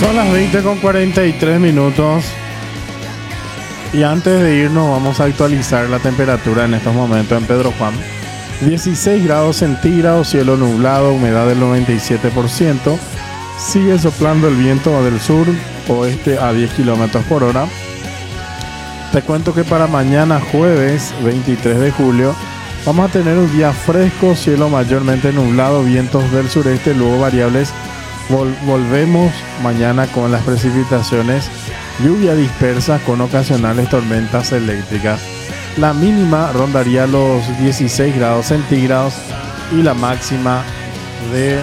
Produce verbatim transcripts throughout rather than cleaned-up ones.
Son las veinte con cuarenta y tres minutos. Y antes de irnos vamos a actualizar la temperatura en estos momentos en Pedro Juan. dieciséis grados centígrados, cielo nublado, humedad del noventa y siete por ciento. Sigue soplando el viento del sur oeste a diez kilómetros por hora. Te cuento que para mañana jueves veintitrés de julio vamos a tener un día fresco, cielo mayormente nublado, vientos del sureste, luego variables. Vol- volvemos mañana con las precipitaciones, lluvia dispersa con ocasionales tormentas eléctricas. La mínima rondaría los dieciséis grados centígrados y la máxima de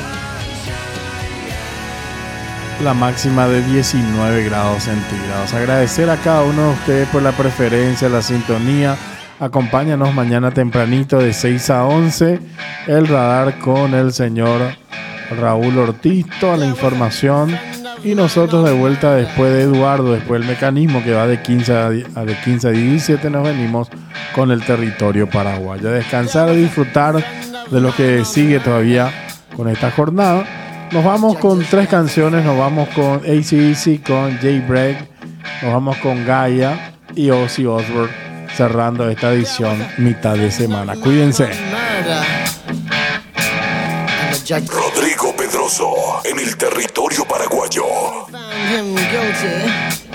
la máxima de diecinueve grados centígrados. Agradecer a cada uno de ustedes por la preferencia, la sintonía. Acompáñanos mañana tempranito de seis a once. El radar con el señor Raúl Ortiz, toda la información. Y nosotros de vuelta después de Eduardo, después del mecanismo que va de quince a diecisiete, nos venimos con el territorio paraguayo. A descansar y disfrutar de lo que sigue todavía con esta jornada. Nos vamos con tres canciones, nos vamos con A C D C, con Jaybreak, nos vamos con Gaia y Ozzy Osbourne cerrando esta edición mitad de semana. Cuídense. Rodrigo Pedroso en el territorio paraguayo.